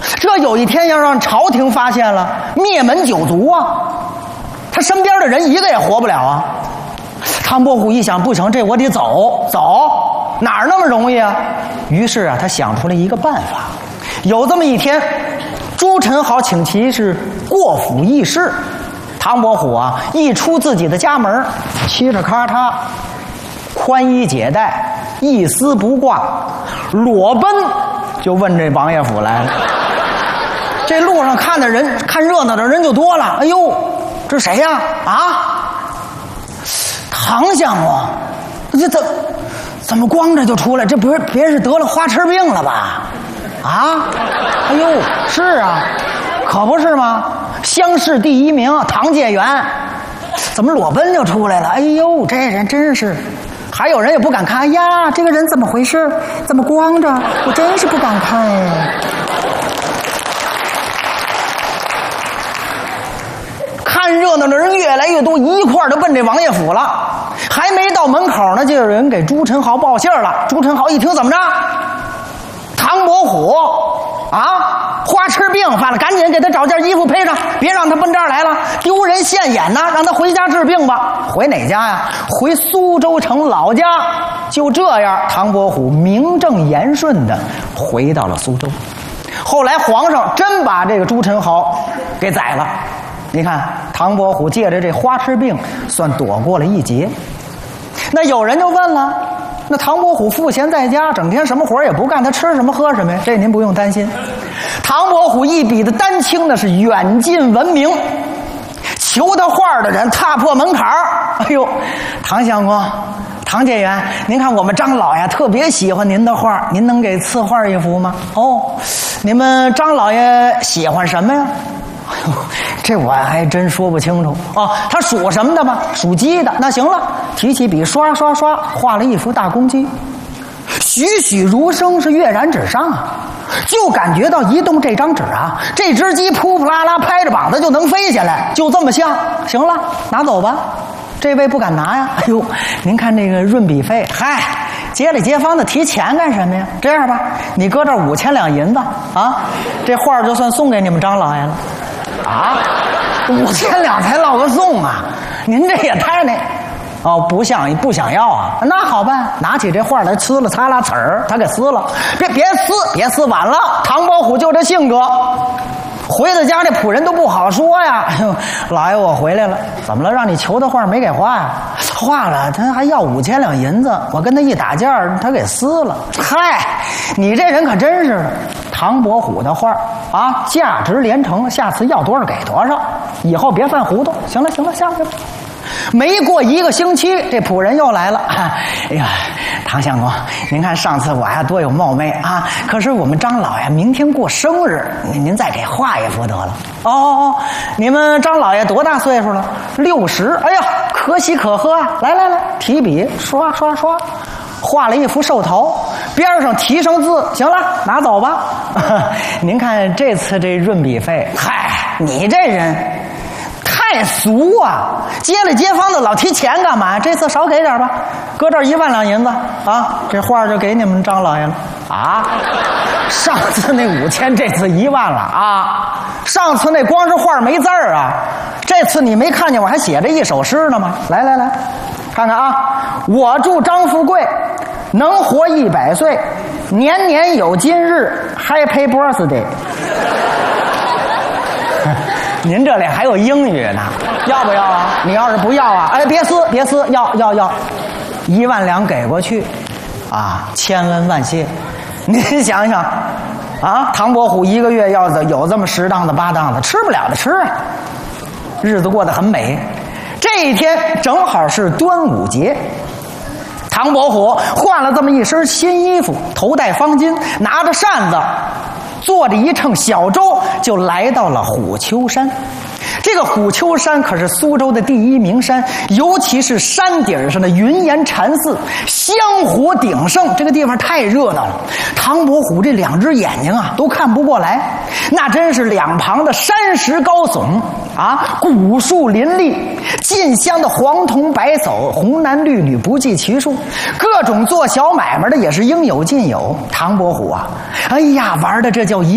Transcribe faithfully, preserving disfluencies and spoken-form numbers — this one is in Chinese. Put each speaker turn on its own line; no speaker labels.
这有一天要让朝廷发现了，灭门九族啊！他身边的人一个也活不了啊！唐伯虎一想，不行，这我得走走，哪儿那么容易啊？于是啊，他想出了一个办法。有这么一天，朱宸濠请其是过府议事，唐伯虎啊一出自己的家门，嘁哩咔嚓，宽衣解带，一丝不挂，裸奔就问这王爷府来了。这路上看的人，看热闹的人就多了。哎呦，这谁呀？啊，唐相公，这怎怎么光着就出来？这不是别是得了花痴病了吧？啊，哎呦，是啊，可不是吗？乡试第一名唐介元，怎么裸奔就出来了？哎呦，这人真是。还有人也不敢看，哎呀，这个人怎么回事？怎么光着？我真是不敢看哎。看热闹的人越来越多，一块儿都奔这王爷府了。还没到门口呢，就有人给朱宸濠报信了。朱宸濠一听，怎么着？唐伯虎啊，花痴病犯了，赶紧给他找件衣服配上，别让他奔这儿来了，丢人现眼呐！让他回家治病吧。回哪家呀？回苏州城老家。就这样，唐伯虎名正言顺的回到了苏州。后来皇上真把这个朱宸濠给宰了。你看，唐伯虎借着这花痴病，算躲过了一劫。那有人就问了，那唐伯虎赋闲在家，整天什么活也不干，他吃什么喝什么呀？这您不用担心。唐伯虎一笔的丹青呢，是远近闻名，求他画的人踏破门槛儿。哎呦，唐相公，唐介元，您看我们张老爷特别喜欢您的画，您能给赐画一幅吗？哦，你们张老爷喜欢什么呀？这我还真说不清楚哦。他属什么的吧？属鸡的。那行了，提起笔刷刷刷画了一幅大公鸡，栩栩如生，是跃然纸上啊！就感觉到一动这张纸啊，这只鸡扑扑啦啦拍着膀子就能飞下来，就这么像。行了，拿走吧。这位不敢拿呀。哎呦，您看这个润笔费，嗨，街里街坊的提钱干什么呀？这样吧，你搁这五千两银子啊，这画就算送给你们张老爷了。啊，五千两才落个送啊！您这也太那……哦，不想不想要啊？那好办，拿起这画来，呲了擦啦籽儿，他给撕了。别别撕，别撕，晚了。唐伯虎就这性格，回到家这仆人都不好说呀。哎呦，老爷我回来了，怎么了？让你求的画没给画呀？画了，他还要五千两银子，我跟他一打价，他给撕了。嗨，你这人可真是的。唐伯虎的画啊，价值连城，下次要多少给多少，以后别犯糊涂。行了行了，下去吧。没过一个星期，这仆人又来了。哎呀，唐相公，您看上次我还多有冒昧啊，可是我们张老爷明天过生日，您再给画一幅得了。哦哦哦，你们张老爷多大岁数了？六十。哎呀，可喜可贺啊！来来来，提笔刷刷刷，画了一幅寿桃，边上提上字。行了，拿走吧。您看这次这润笔费，嗨，你这人太俗啊！街里街坊的老提钱干嘛？这次少给点吧，搁这儿一万两银子啊，这画就给你们张老爷了啊！上次那五千，这次一万了啊！上次那光是画没字儿啊，这次你没看见我还写着一首诗呢吗？来来来，看看啊！我祝张富贵能活一百岁，年年有今日 ，Happy Birthday。您这里还有英语呢，要不要啊？你要是不要啊，哎，别撕别撕，要要要，一万两给过去，啊，千恩万谢。您想想，啊，唐伯虎一个月要有这么十档子八档子，吃不了的吃啊，日子过得很美。这一天正好是端午节。唐伯虎换了这么一身新衣服，头戴方巾，拿着扇子，坐着一乘小舟，就来到了虎丘山。这个虎丘山可是苏州的第一名山，尤其是山顶上的云岩禅寺，香火鼎盛，这个地方太热闹了。唐伯虎这两只眼睛啊，都看不过来，那真是两旁的山石高耸啊，古树林立，进香的黄铜白叟，红男绿女不计其数，各种做小买卖的也是应有尽有。唐伯虎啊，哎呀，玩的这叫